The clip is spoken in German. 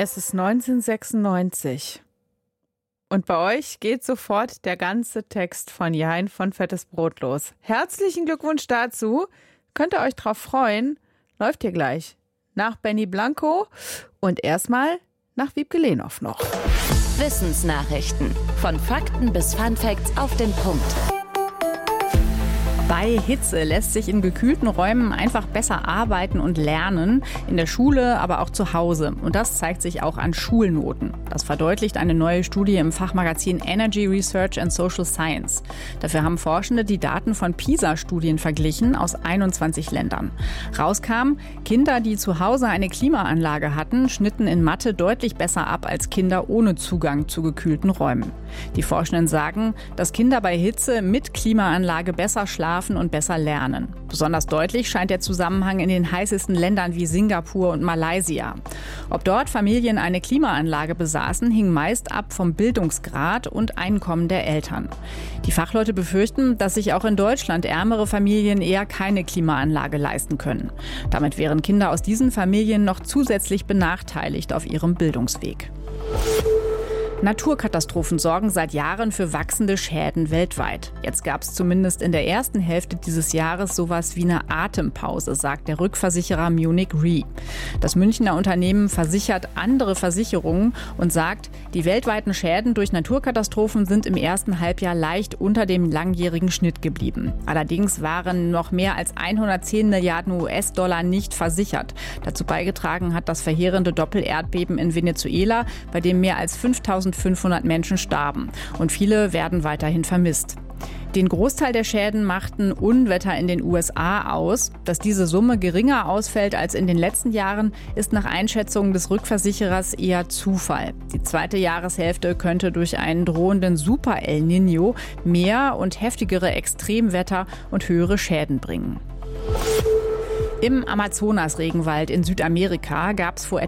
Es ist 1996. Und bei euch geht sofort der ganze Text von Jein von Fettes Brot los. Herzlichen Glückwunsch dazu. Könnt ihr euch drauf freuen? Läuft hier gleich. Nach Benny Blanco und erstmal nach Wiebke Lehnhoff noch. Wissensnachrichten. Von Fakten bis Funfacts auf den Punkt. Bei Hitze lässt sich in gekühlten Räumen einfach besser arbeiten und lernen, in der Schule, aber auch zu Hause. Und das zeigt sich auch an Schulnoten. Das verdeutlicht eine neue Studie im Fachmagazin Energy Research and Social Science. Dafür haben Forschende die Daten von PISA-Studien verglichen aus 21 Ländern. Rauskam, Kinder, die zu Hause eine Klimaanlage hatten, schnitten in Mathe deutlich besser ab als Kinder ohne Zugang zu gekühlten Räumen. Die Forschenden sagen, dass Kinder bei Hitze mit Klimaanlage besser schlafen und besser lernen. Besonders deutlich scheint der Zusammenhang in den heißesten Ländern wie Singapur und Malaysia. Ob dort Familien eine Klimaanlage besaßen, hing meist ab vom Bildungsgrad und Einkommen der Eltern. Die Fachleute befürchten, dass sich auch in Deutschland ärmere Familien eher keine Klimaanlage leisten können. Damit wären Kinder aus diesen Familien noch zusätzlich benachteiligt auf ihrem Bildungsweg. Naturkatastrophen sorgen seit Jahren für wachsende Schäden weltweit. Jetzt gab es zumindest in der ersten Hälfte dieses Jahres sowas wie eine Atempause, sagt der Rückversicherer Munich Re. Das Münchner Unternehmen versichert andere Versicherungen und sagt, die weltweiten Schäden durch Naturkatastrophen sind im ersten Halbjahr leicht unter dem langjährigen Schnitt geblieben. Allerdings waren noch mehr als 110 Milliarden US-Dollar nicht versichert. Dazu beigetragen hat das verheerende Doppelerdbeben in Venezuela, bei dem mehr als 5.500 Menschen starben und viele werden weiterhin vermisst. Den Großteil der Schäden machten Unwetter in den USA aus. Dass diese Summe geringer ausfällt als in den letzten Jahren, ist nach Einschätzung des Rückversicherers eher Zufall. Die zweite Jahreshälfte könnte durch einen drohenden Super-El Niño mehr und heftigere Extremwetter und höhere Schäden bringen. Im Amazonas-Regenwald in Südamerika gab es vor